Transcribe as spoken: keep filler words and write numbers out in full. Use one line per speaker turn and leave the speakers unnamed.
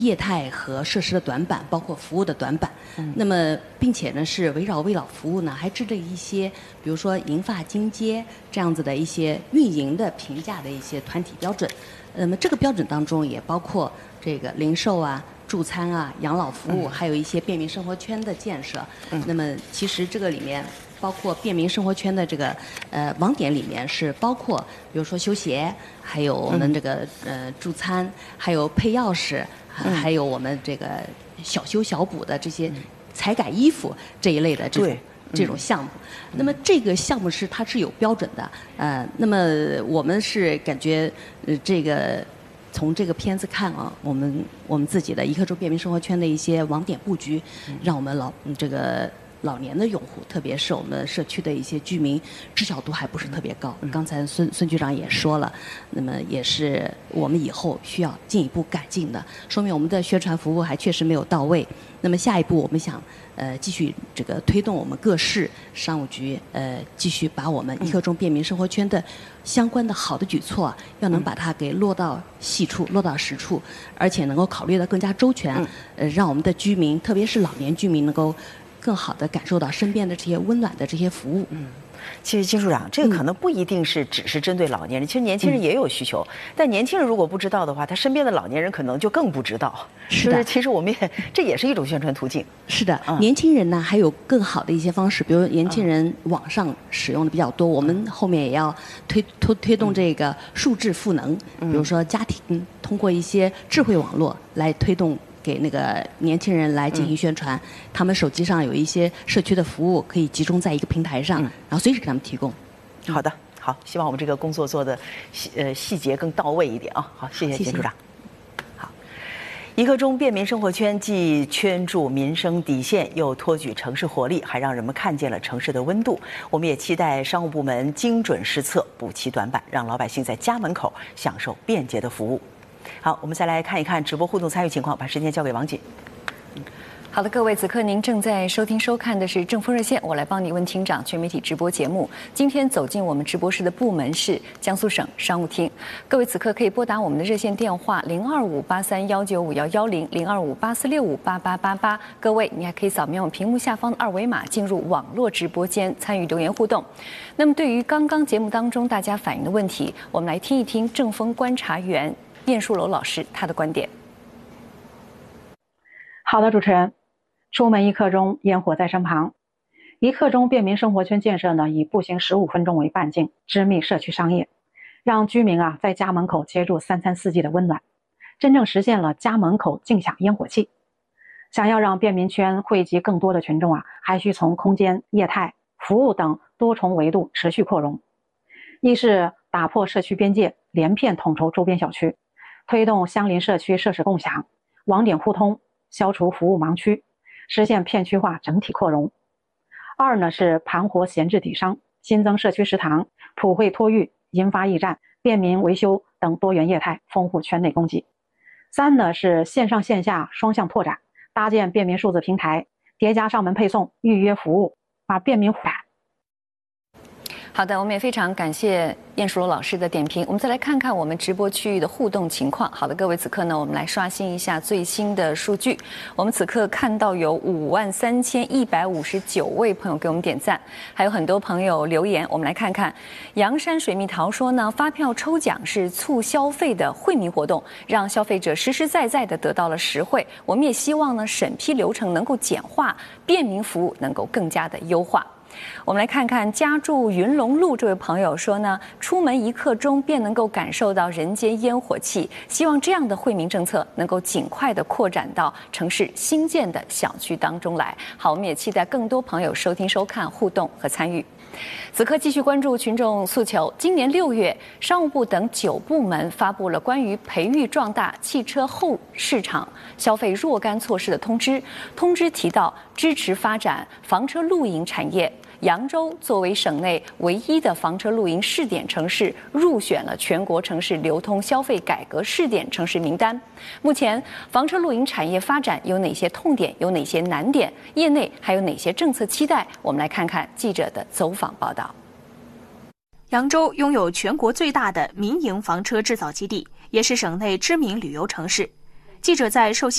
业态和设施的短板，包括服务的短板。嗯、那么，并且呢，是围绕为老服务呢，还制定一些，比如说银发金阶这样子的一些运营的评价的一些团体标准。那么，这个标准当中也包括这个零售啊、助餐啊、养老服务，嗯、还有一些便民生活圈的建设。嗯、那么，其实这个里面。包括便民生活圈的这个呃网点里面是包括，比如说修鞋，还有我们这个、嗯、呃助餐，还有配钥匙，嗯、还有我们这个小修小补的这些才改衣服这一类的这种。这种项目，嗯、那么这个项目是它是有标准的，呃，那么我们是感觉呃这个从这个片子看啊，我们我们自己的一刻钟便民生活圈的一些网点布局，嗯、让我们老这个。老年的用户，特别是我们社区的一些居民，知晓度还不是特别高。刚才孙孙局长也说了，那么也是我们以后需要进一步改进的，说明我们的宣传服务还确实没有到位。那么下一步，我们想呃继续这个推动我们各市商务局呃继续把我们一刻钟便民生活圈的相关的好的举措、啊，要能把它给落到细处、落到实处，而且能够考虑得更加周全，呃，让我们的居民，特别是老年居民能够。更好地感受到身边的这些温暖的这些服务。嗯，
其实金处长，这个可能不一定是只是针对老年人，嗯、其实年轻人也有需求。嗯、但年轻人如果不知道的话，他身边的老年人可能就更不知道。
是的，
就是其实我们也这也是一种宣传途径。
是的，嗯、年轻人呢还有更好的一些方式，比如年轻人网上使用的比较多，嗯、我们后面也要推推推动这个数字赋能，嗯、比如说家庭通过一些智慧网络来推动。给那个年轻人来进行宣传，嗯、他们手机上有一些社区的服务，可以集中在一个平台上，嗯、然后随时给他们提供。
好的，好，希望我们这个工作做的细呃细节更到位一点啊。好，谢谢金处长。好，一刻钟便民生活圈既圈住民生底线，又托举城市活力，还让人们看见了城市的温度。我们也期待商务部门精准施策，补齐短板，让老百姓在家门口享受便捷的服务。好，我们再来看一看直播互动参与情况，把时间交给王锦。
好的，各位，此刻您正在收听收看的是正风热线，我来帮你问厅长全媒体直播节目。今天走进我们直播室的部门是江苏省商务厅。各位此刻可以拨打我们的热线电话零二五八三幺九五幺幺零零二五八四六五八八八八。各位，你还可以扫描我们屏幕下方的二维码进入网络直播间参与留言互动。那么，对于刚刚节目当中大家反映的问题，我们来听一听正风观察员晏树楼老师他的观点。
好的，主持人，出门一刻钟，烟火在身旁。一刻钟便民生活圈建设呢，以步行十五分钟为半径，织密社区商业，让居民啊在家门口接住三餐四季的温暖，真正实现了家门口尽享烟火气。想要让便民圈惠及更多的群众啊，还需从空间、业态、服务等多重维度持续扩容。一是打破社区边界，连片统筹周边小区，推动相邻社区设施共享、网点互通，消除服务盲区，实现片区化整体扩容。二呢是盘活闲置底商，新增社区食堂、普惠托育、银发驿站、便民维修等多元业态，丰富圈内供给。三呢是线上线下双向拓展，搭建便民数字平台，叠加上门配送、预约服务，把便民化。
好的，我们也非常感谢晏树楼老师的点评。我们再来看看我们直播区域的互动情况。好的，各位，此刻呢，我们来刷新一下最新的数据。我们此刻看到有五万三千一百五十九位朋友给我们点赞，还有很多朋友留言。我们来看看，阳山水蜜桃说呢，发票抽奖是促消费的惠民活动，让消费者实实在在的得到了实惠。我们也希望呢，审批流程能够简化，便民服务能够更加的优化。我们来看看家住云龙路这位朋友说呢，出门一刻钟便能够感受到人间烟火气，希望这样的惠民政策能够尽快的扩展到城市新建的小区当中来。好，我们也期待更多朋友收听收看互动和参与。此刻继续关注群众诉求。今年六月，商务部等九部门发布了关于培育壮大汽车后市场消费若干措施的通知。通知提到，支持发展房车露营产业。扬州作为省内唯一的房车露营试点城市，入选了全国城市流通消费改革试点城市名单。目前，房车露营产业发展有哪些痛点？有哪些难点？业内还有哪些政策期待？我们来看看记者的走访报道。
扬州拥有全国最大的民营房车制造基地，也是省内知名旅游城市。记者在受